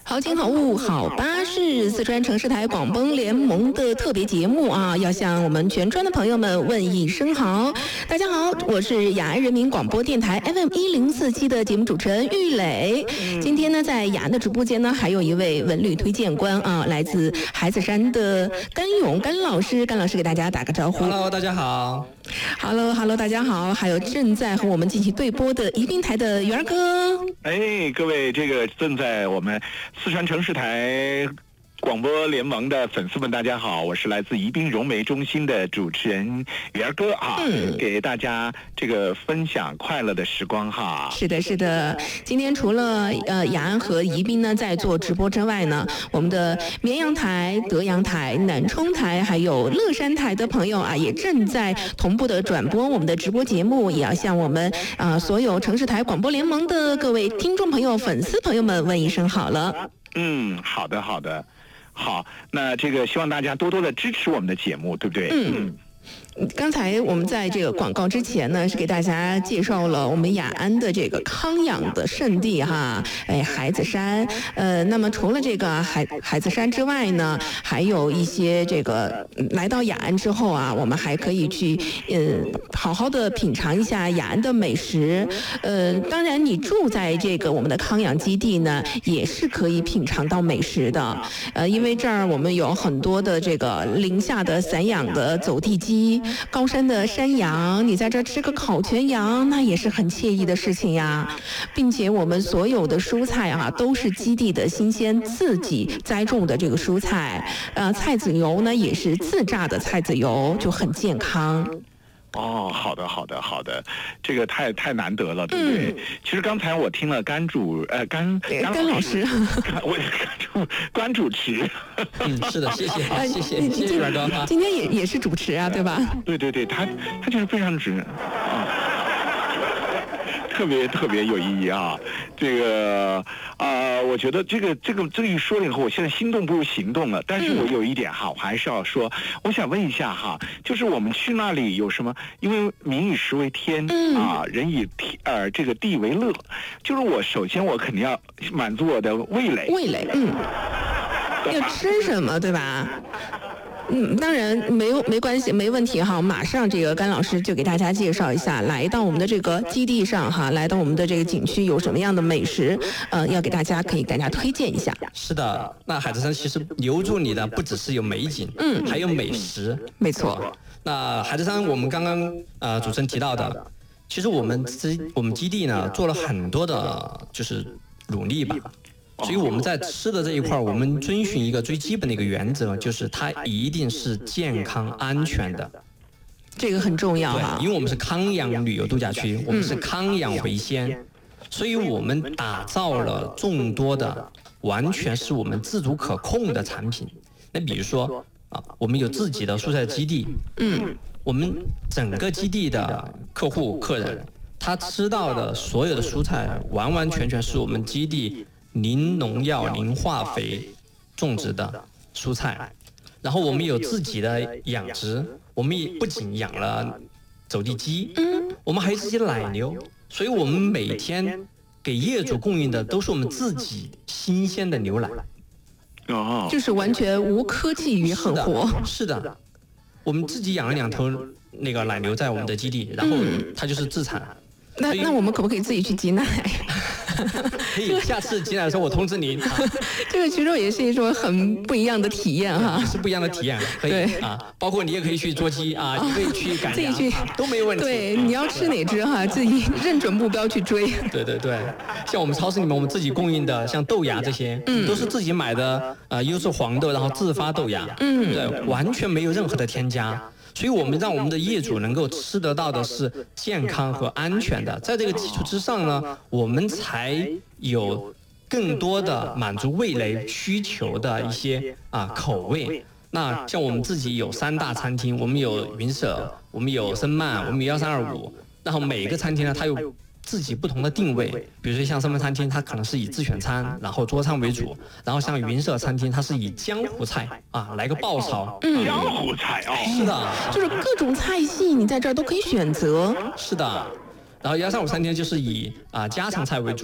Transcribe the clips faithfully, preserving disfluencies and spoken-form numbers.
好景好物好巴士，四川城市台广播联盟的特别节目啊，要向我们全川的朋友们问一声好。大家好，我是雅安人民广播电台 F M 一零四七的节目主持人玉磊。今天呢，在雅安的直播间呢，还有一位文旅推荐官啊，来自海子山的甘勇甘老师，甘老师给大家打个招呼。 Hello， 大家好。 Hello Hello， 大家好。还有正在和我们进行对播的宜宾台的元儿哥。 哎，各位，这个正在我们四川城市台广播联盟的粉丝们，大家好，我是来自宜宾融媒中心的主持人元儿哥啊，嗯、给大家这个分享快乐的时光哈。 是的，是的。今天除了呃雅安和宜宾呢在做直播之外呢，我们的绵阳台、德阳台、南充台还有乐山台的朋友啊，也正在同步的转播我们的直播节目，也要向我们啊、呃、所有城市台广播联盟的各位听众朋友、粉丝朋友们问一声好了。 嗯，好的，好的。好，那这个希望大家多多的支持我们的节目，对不对？ 嗯。刚才我们在这个广告之前呢，是给大家介绍了我们雅安的这个康养的圣地哈，哎，海子山。呃，那么除了这个海海子山之外呢，还有一些这个来到雅安之后啊，我们还可以去呃好好的品尝一下雅安的美食。呃，当然你住在这个我们的康养基地呢，也是可以品尝到美食的。呃，因为这儿我们有很多的这个零下的散养的走地鸡。高山的山羊，你在这吃个烤全羊，那也是很惬意的事情呀。并且我们所有的蔬菜啊，都是基地的新鲜自己栽种的这个蔬菜，呃，菜籽油呢也是自榨的菜籽油，就很健康。 哦，好的，好的，好的，这个太太难得了，对不对？嗯、其实刚才我听了甘主，呃，甘甘, 甘老师， 我甘主关主持， 嗯，是的，谢谢，谢谢，谢谢阮哥。 今天也也是主持啊，对吧？ 对对对，他他就是非常直啊。特别特别有意义啊！这个啊、呃，我觉得这个这个这个一说了以后，我现在心动不如行动了。但是我有一点哈，我还是要说，我想问一下哈，就是我们去那里有什么？因为民以食为天啊，人以呃这个地为乐。就是我首先我肯定要满足我的味蕾， 味蕾，嗯，要吃什么对吧？嗯，当然没有没关系，没问题哈。马上这个甘老师就给大家介绍一下，来到我们的这个基地上哈，来到我们的这个景区有什么样的美食，呃，要给大家可以给大家推荐一下。 是的，那海子山其实留住你的不只是有美景，嗯，还有美食。 没错。 那海子山我们刚刚呃主持人提到的，其实我们基我们基地呢做了很多的就是努力吧。所以我们在吃的这一块，我们遵循一个最基本的一个原则，就是它一定是健康安全的。 这个很重要啊。 对，因为我们是康养旅游度假区，我们是康养为先，所以我们打造了众多的完全是我们自主可控的产品。那比如说啊，我们有自己的蔬菜基地，嗯，我们整个基地的客户客人，他吃到的所有的蔬菜，完完全全是我们基地零农药、零化肥种植的蔬菜，然后我们有自己的养殖，我们也不仅养了走地鸡，我们还有自己的奶牛，所以我们每天给业主供应的都是我们自己新鲜的牛奶， 哦， 就是完全无科技与狠活。 是的，是的，我们自己养了两头那个奶牛在我们的基地，然后它就是自产。 那那我们可不可以自己去挤奶？ 可以，下次挤奶的时候我通知您。啊、 这个其实也是一种很不一样的体验哈， 是不一样的体验，可以啊。包括你也可以去做鸡啊，你可以去赶羊，自己去、啊、都没有问题。 对，你要吃哪只哈，自己认准目标去追。 对对对，像我们超市里面我们自己供应的，像豆芽这些，嗯，都是自己买的呃优质黄豆，然后自发豆芽，嗯，对，完全没有任何的添加。所以我们让我们的业主能够吃得到的是健康和安全的，在这个基础之上呢，我们才有更多的满足味蕾需求的一些啊口味。那像我们自己有三大餐厅，我们有云舍，我们有申曼，我们有幺三二五，然后每一个餐厅呢，它有自己不同的定位，比如说像申曼餐厅，它可能是以自选餐，然后桌餐为主；然后像云舍餐厅，它是以江湖菜啊，来个爆炒。 嗯，江湖菜哦， 是的， 就是各种菜系，你在这儿都可以选择。 是的，然后幺三五餐厅就是以啊家常菜为主。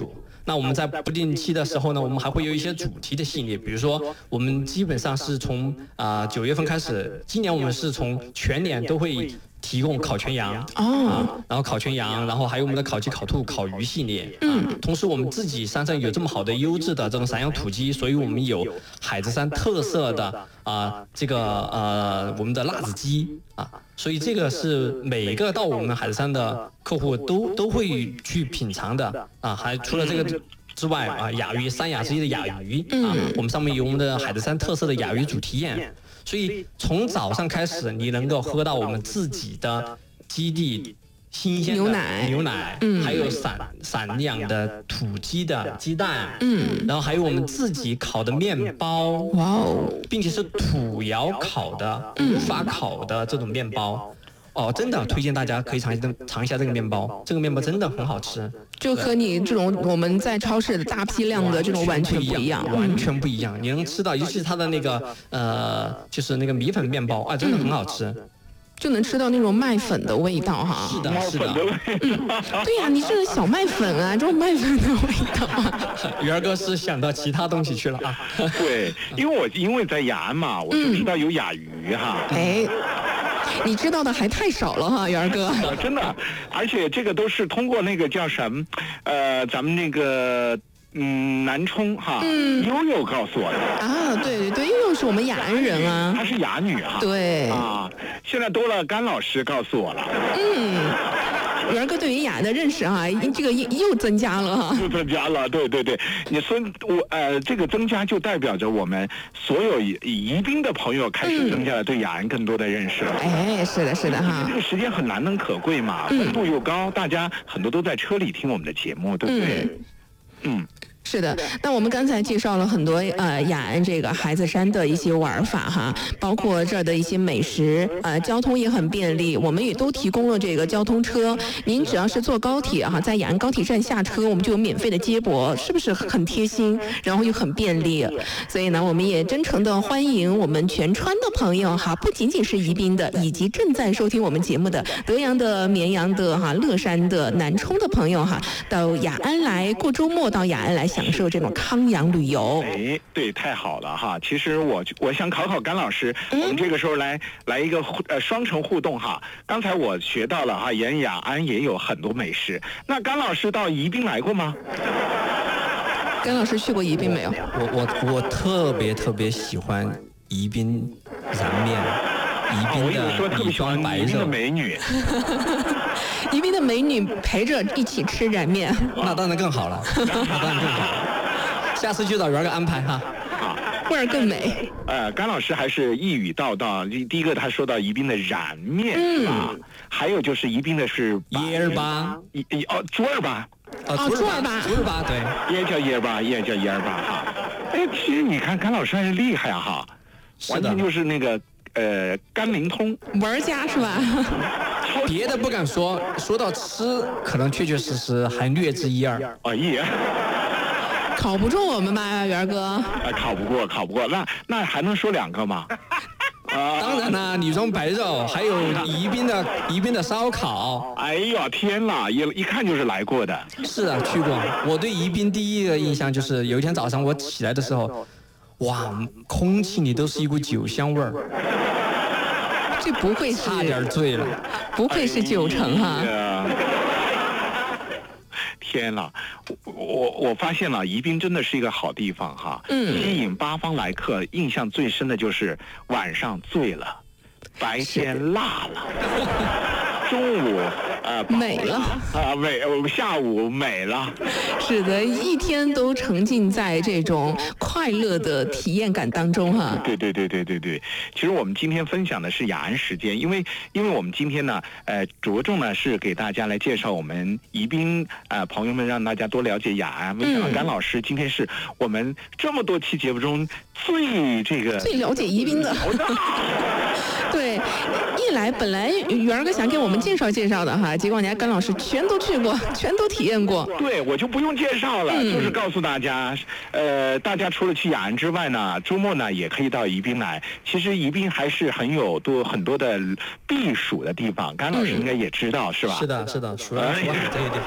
那我们在不定期的时候呢，我们还会有一些主题的系列，比如说我们基本上是从啊九、呃、月份开始，今年我们是从全年都会提供烤全羊哦、 啊，然后烤全羊，然后还有我们的烤鸡、烤兔、烤鱼系列。嗯，同时我们自己山上有这么好的优质的这种散养土鸡，所以我们有海子山特色的啊、呃、这个呃我们的辣子鸡啊，所以这个是每个到我们海子山的客户都都会去品尝的啊，还除了这个之外啊，雅鱼三雅之一的雅鱼啊，我们上面有我们的海子山特色的雅鱼主题宴。所以从早上开始，你能够喝到我们自己的基地新鲜的牛奶， 牛奶， 嗯， 还有散散养的土鸡的鸡蛋， 嗯， 然后还有我们自己烤的面包， 哇哦， 并且是土窑烤的、无法烤的这种面包。哦，真的推荐大家可以尝一尝一下这个面包，这个面包真的很好吃， 就和你这种我们在超市的大批量的这种完全不一样， 完全不一样。你能吃到，尤其是它的那个呃，就是那个米粉面包啊，真的很好吃。嗯， 就能吃到那种麦粉的味道哈。 是的，是的。 嗯，对呀、啊，你这个小麦粉啊，这种麦粉的味道、啊。 鱼儿哥是想到其他东西去了啊。 对，因为我因为在雅安嘛，我就知道有雅鱼哈。 嗯、哎。你知道的还太少了哈，元儿哥。 真的，而且这个都是通过那个叫什么，呃，咱们那个嗯南充哈，嗯，悠悠告诉我的。 啊，对对对，悠悠是我们雅安人啊。 她是雅女啊。 对。 啊，现在多了甘老师告诉我了。 嗯。元儿哥对于雅的认识哈、啊，这个又增加了哈， 又增加了，对对对，你说我呃，这个增加就代表着我们所有宜宾的朋友开始增加了对雅安更多的认识了。 哎，是的，是的哈， 这个时间很难能可贵嘛，温度又高，大家很多都在车里听我们的节目，对不对？嗯。嗯是的，那我们刚才介绍了很多呃雅安这个海子山的一些玩法哈，包括这儿的一些美食，呃交通也很便利，我们也都提供了这个交通车，您只要是坐高铁哈，在雅安高铁站下车，我们就有免费的接驳，是不是很贴心，然后又很便利？所以呢，我们也真诚的欢迎我们全川的朋友哈，不仅仅是宜宾的，以及正在收听我们节目的德阳的、绵阳的哈、乐山的、南充的朋友哈，到雅安来过周末，到雅安来享受这种康养旅游。 哎，对，太好了哈！其实我我想考考甘老师，嗯、我们这个时候来来一个呃双城互动哈。刚才我学到了哈，沿雅安也有很多美食。那甘老师到宜宾来过吗？ 甘老师去过宜宾没有？ 我我我特别特别喜欢宜宾燃面，宜宾的宜双白肉的美女。 宜宾的美女陪着一起吃燃面， 那当然更好了，那当然更好了。下次就找元儿哥安排哈， 味儿更美。 呃，甘老师还是一语道道。第一个他说到宜宾的燃面、嗯、是吧？还有就是宜宾的是耶儿巴， 哦，猪儿巴。 哦，猪儿巴， 猪儿巴，对， 也叫耶儿巴，也叫耶儿巴哈。哎，其实你看甘老师还是厉害啊哈，完全就是那个呃甘灵通玩家是吧？ 别的不敢说，说到吃，可能确确实实还略知一二。 哎呀， 考不中我们吧，元儿哥？ 啊，考不过，考不过。那那还能说两个吗？ 啊，当然啦，女中白肉，还有宜宾的宜宾的烧烤。 哎呀，天哪，一一看就是来过的。 是啊，去过。我对宜宾第一个印象就是有一天早上我起来的时候，哇，空气里都是一股酒香味儿。 这不会是差点醉了， 不愧是九成哈、 啊！天哪，我我我发现了，宜宾真的是一个好地方哈，嗯，吸引八方来客。印象最深的就是晚上醉了，白天辣了，中午啊、呃、 美了啊美，下午美了。 是的，一天都沉浸在这种快乐的体验感当中哈。 对对对对对对，其实我们今天分享的是雅安时间，因为因为我们今天呢，呃，着重呢是给大家来介绍我们宜宾呃朋友们，让大家多了解雅安。没想到甘老师今天是我们这么多期节目中最这个最了解宜宾的。对，一来本来元儿哥想给我们介绍介绍的哈，结果人家甘老师全都去过，全都体验过。 对，我就不用介绍了，嗯、就是告诉大家，呃，大家除了去雅安之外呢，周末呢也可以到宜宾来。其实宜宾还是很有多很多的避暑的地方，甘老师应该也知道、嗯、是吧？ 是的，是的，数一数二这些地方。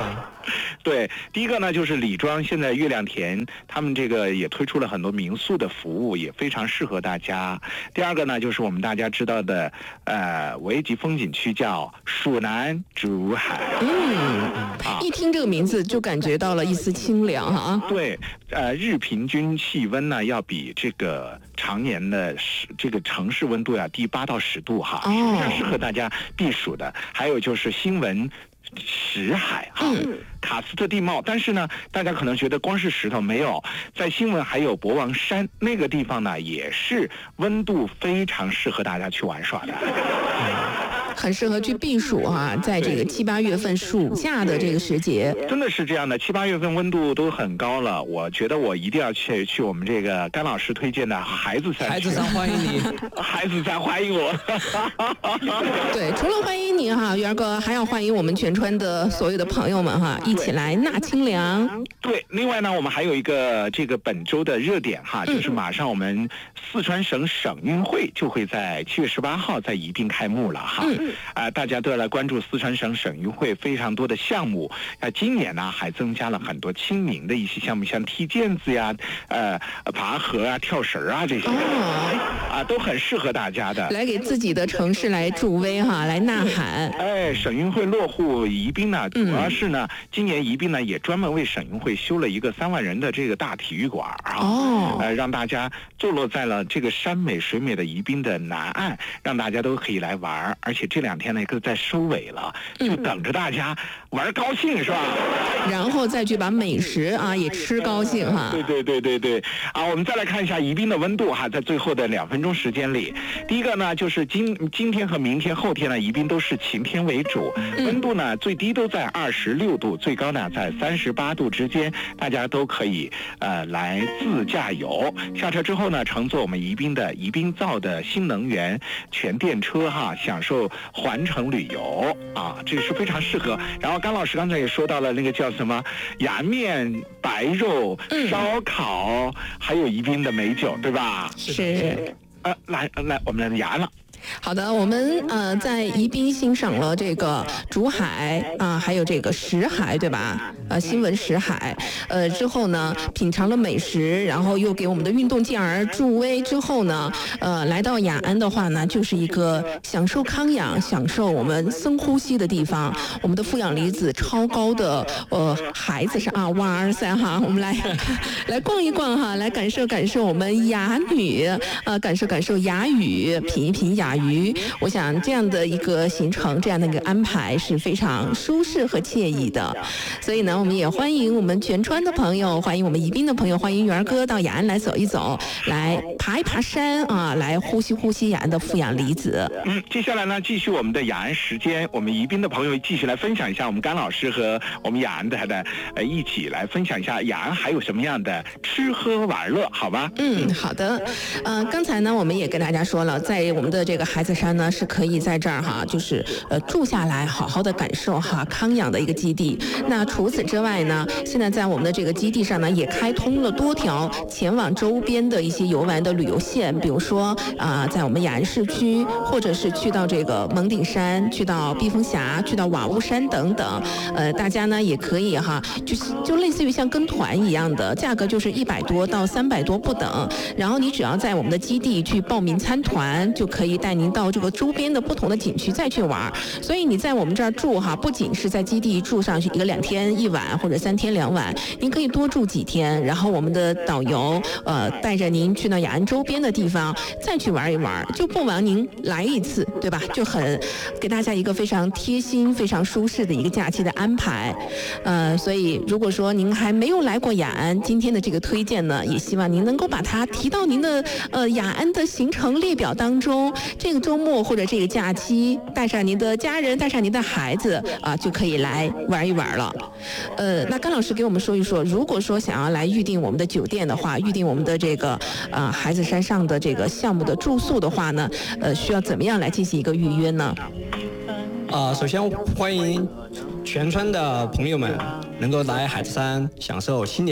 对，第一个呢就是李庄，现在月亮田他们这个也推出了很多民宿的服务，也非常适合大家。第二个呢就是我们大家知道的，呃，五 A 级风景区叫蜀南竹海。 嗯，啊、一听这个名字就感觉到了一丝清凉哈。 对，呃，日平均气温呢要比这个常年的这个城市温度呀低八到十度哈，哦、非常适合大家避暑的。还有就是新闻石海哈，嗯、喀斯特地貌，但是呢，大家可能觉得光是石头没有，在新闻还有博王山那个地方呢，也是温度非常适合大家去玩耍的。 很适合去避暑哈、啊，在这个七八月份暑假的这个时节， 真的是这样的。七八月份温度都很高了，我觉得我一定要去去我们这个甘老师推荐的孩子山。 孩子山欢迎你， 孩子山欢迎我。 对，除了欢迎你哈，元哥还要欢迎我们全川的所有的朋友们哈，一起来纳清凉。 对，另外呢，我们还有一个这个本周的热点哈，就是马上我们四川省省运会就会在七月十八号在宜宾开幕了哈。嗯啊、呃，大家都要来关注四川省省运会非常多的项目。啊、呃，今年呢还增加了很多亲民的一些项目，像踢毽子呀、呃爬河啊、跳绳啊这些，哦、啊都很适合大家的。 来给自己的城市来助威哈，来呐喊。 哎，省运会落户宜宾呢，主要是呢，嗯、今年宜宾呢也专门为省运会修了一个三万人的这个大体育馆啊，哦、呃，让大家坐落在了这个山美水美的宜宾的南岸，让大家都可以来玩，而且这两天呢，就在收尾了，就等着大家玩高兴，是吧？ 然后再去把美食啊也吃高兴哈。 对对对对对，啊，我们再来看一下宜宾的温度哈，在最后的两分钟时间里，第一个呢就是今今天和明天、后天呢，宜宾都是晴天为主，温度呢最低都在二十六度，最高呢在三十八度之间，大家都可以呃来自驾游。下车之后呢，乘坐我们宜宾的宜宾造的新能源全电车哈，享受环城旅游啊，这是非常适合。然后甘老师刚才也说到了那个叫什么牙面、白肉、烧烤，嗯、还有宜宾的美酒，对吧？ 是。 呃，来来，我们来牙了。 好的，我们呃在宜宾欣赏了这个竹海啊、呃，还有这个石海，对吧？呃，新闻石海，呃之后呢，品尝了美食，然后又给我们的运动健儿助威之后呢，呃，来到雅安的话呢，就是一个享受康养、享受我们深呼吸的地方。我们的负氧离子超高的呃孩子是啊，万二三哈，我们来来逛一逛哈，来感受感受我们雅女啊、呃，感受感受雅语，品一品雅语。我想这样的一个行程，这样的一个安排是非常舒适和惬意的。所以呢，我们也欢迎我们全川的朋友，欢迎我们宜宾的朋友，欢迎元哥到雅安来走一走，来爬一爬山啊，来呼吸呼吸雅安的负氧离子。 嗯，接下来呢，继续我们的雅安时间，我们宜宾的朋友继续来分享一下，我们甘老师和我们雅安的的呃一起来分享一下雅安还有什么样的吃喝玩乐，好吧？ 嗯，好的。呃，刚才呢，我们也跟大家说了，在我们的这个孩子山呢，是可以在这儿哈，就是呃住下来，好好的感受哈康养的一个基地。那除此之外呢，现在在我们的这个基地上呢，也开通了多条前往周边的一些游玩的旅游线，比如说啊、呃，在我们雅安市区，或者是去到这个蒙顶山，去到避风峡，去到瓦屋山等等。呃，大家呢也可以哈，就是就类似于像跟团一样的，价格就是一百多到三百多不等。然后你只要在我们的基地去报名参团，就可以带您到这个周边的不同的景区再去玩。所以你在我们这儿住哈，不仅是在基地住上去一个两天一晚或者三天两晚，您可以多住几天，然后我们的导游呃带着您去到雅安周边的地方再去玩一玩，就不枉您来一次，对吧？就很给大家一个非常贴心、非常舒适的一个假期的安排。呃，所以如果说您还没有来过雅安，今天的这个推荐呢，也希望您能够把它提到您的呃雅安的行程列表当中。这个周末或者这个假期，带上您的家人，带上您的孩子啊、呃，就可以来玩一玩了。呃，那甘老师给我们说一说，如果说想要来预定我们的酒店的话，预定我们的这个啊、呃、孩子山上的这个项目的住宿的话呢，呃，需要怎么样来进行一个预约呢？ 啊、呃，首先欢迎全川的朋友们能够来海子山享受清凉、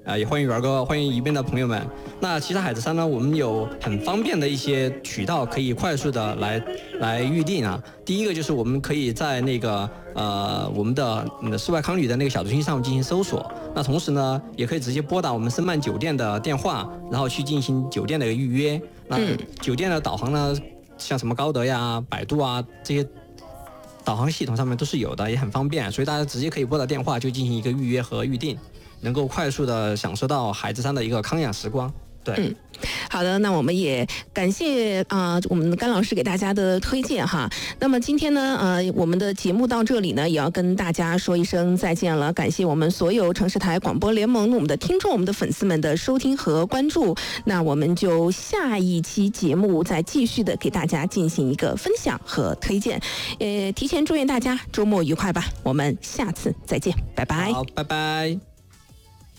啊、呃，也欢迎元哥，欢迎宜宾的朋友们。那其实海子山呢，我们有很方便的一些渠道，可以快速的来来预定啊。第一个就是我们可以在那个呃我们的呃世外康旅的那个小程序上进行搜索。那同时呢，也可以直接拨打我们申办酒店的电话，然后去进行酒店的一个预约。那酒店的导航呢，像什么高德呀、百度啊这些导航系统上面都是有的，也很方便，所以大家直接可以拨打电话就进行一个预约和预定，能够快速的享受到海子山的一个康养时光。对， 嗯，好的，那我们也感谢啊、呃、我们甘老师给大家的推荐哈。那么今天呢，呃，我们的节目到这里呢，也要跟大家说一声再见了。感谢我们所有城市台广播联盟我们的听众、我们的粉丝们的收听和关注。那我们就下一期节目再继续的给大家进行一个分享和推荐。呃，提前祝愿大家周末愉快吧。我们下次再见，拜拜。 好，拜拜。